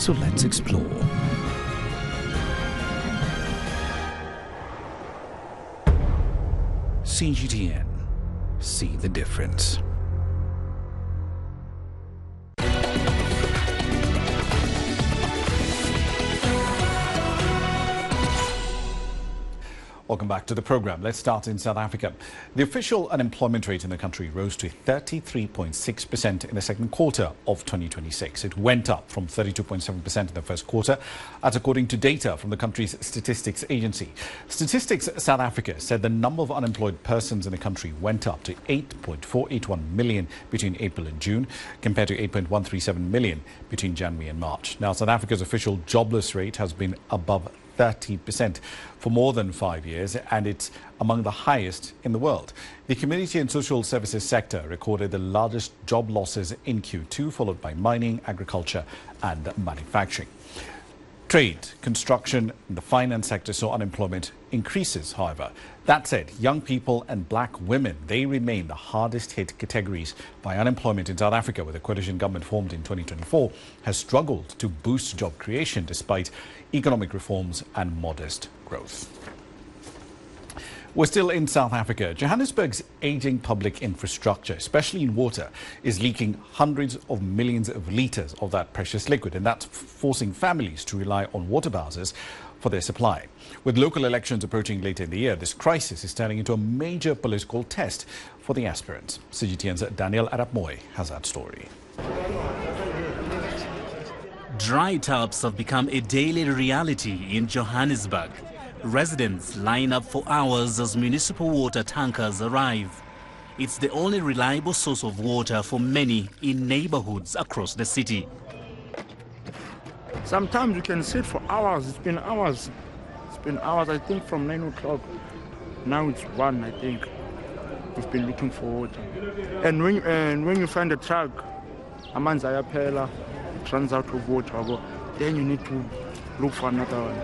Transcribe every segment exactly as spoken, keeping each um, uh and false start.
So let's explore. C G T N. See the difference. Welcome back to the program. Let's start in South Africa. The official unemployment rate in the country rose to thirty-three point six percent in the second quarter of twenty twenty-six. It went up from thirty-two point seven percent in the first quarter. That's according to data from the country's statistics agency. Statistics South Africa said the number of unemployed persons in the country went up to eight point four eight one million between April and June, compared to eight point one three seven million between January and March. Now, South Africa's official jobless rate has been above thirty percent for more than five years, and it's among the highest in the world. The community and social services sector recorded the largest job losses in Q two, followed by mining, agriculture and manufacturing. Trade, construction and the finance sector saw unemployment increases, however. That said, young people and black women, they remain the hardest hit categories by unemployment in South Africa, where the coalition government formed in twenty twenty-four has struggled to boost job creation despite economic reforms and modest growth. We're still in South Africa. Johannesburg's aging public infrastructure, especially in water, is leaking hundreds of millions of litres of that precious liquid, and that's forcing families to rely on water bowsers for their supply. With local elections approaching later in the year, this crisis is turning into a major political test for the aspirants. C G T N's Daniel Arap Moy has that story. Dry taps have become a daily reality in Johannesburg. Residents line up for hours as municipal water tankers arrive. It's the only reliable source of water for many in neighborhoods across the city. Sometimes you can sit for hours. It's been hours. It's been hours, I think, from nine o'clock. Now it's one, I think. We've been looking for water. And when, and when you find a truck, amanzi ayaphela, it runs out of water, then you need to look for another one.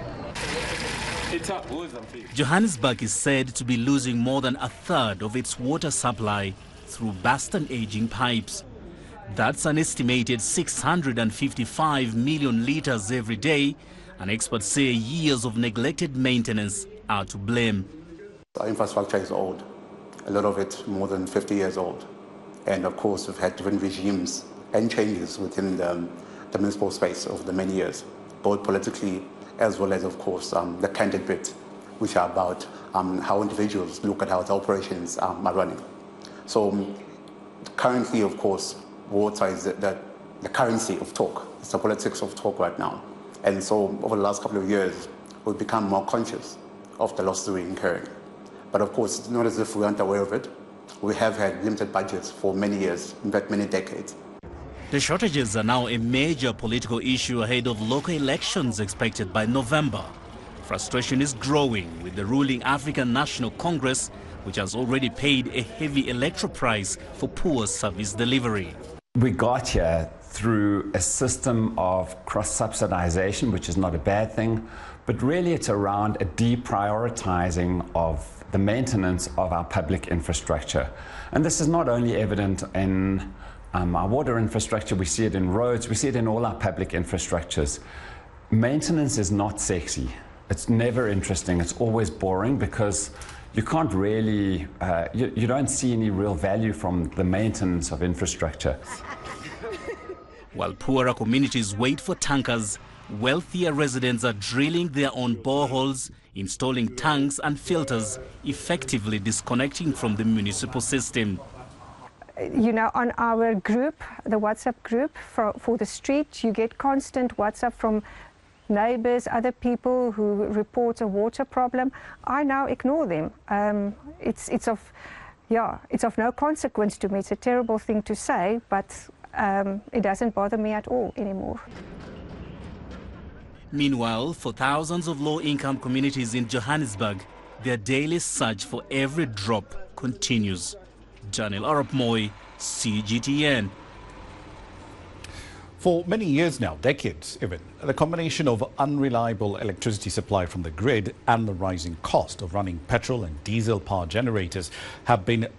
Johannesburg is said to be losing more than a third of its water supply through burst and aging pipes. That's an estimated six hundred fifty-five million litres every day, and experts say years of neglected maintenance are to blame. Our infrastructure is old, a lot of it more than fifty years old. And of course, we've had different regimes and changes within the, the municipal space over the many years, both politically as well as, of course, um, the candid bit, which are about um, how individuals look at how the operations um, are running. So um, currently, of course, water is the, the, the currency of talk. It's the politics of talk right now. And so over the last couple of years, we've become more conscious of the losses we're incurring. But of course, it's not as if we aren't aware of it. We have had limited budgets for many years, in fact, many decades. The shortages are now a major political issue ahead of local elections expected by November. Frustration is growing with the ruling African National Congress, which has already paid a heavy electoral price for poor service delivery. We got here through a system of cross-subsidization, which is not a bad thing, but really it's around a deprioritizing of the maintenance of our public infrastructure. And this is not only evident in um, our water infrastructure, we see it in roads, we see it in all our public infrastructures. Maintenance is not sexy. It's never interesting. It's always boring because you can't really, uh, you, you don't see any real value from the maintenance of infrastructure. While poorer communities wait for tankers, wealthier residents are drilling their own boreholes, installing tanks and filters, effectively disconnecting from the municipal system. You know, on our group, the WhatsApp group for, for the street, you get constant WhatsApp from neighbors, other people who report a water problem. I now ignore them. Um, it's, it's of, yeah, it's of no consequence to me. It's a terrible thing to say, but um, it doesn't bother me at all anymore. Meanwhile, for thousands of low-income communities in Johannesburg, their daily search for every drop continues. Daniel Arap Moy, C G T N. For many years now, decades even, the combination of unreliable electricity supply from the grid and the rising cost of running petrol and diesel power generators have been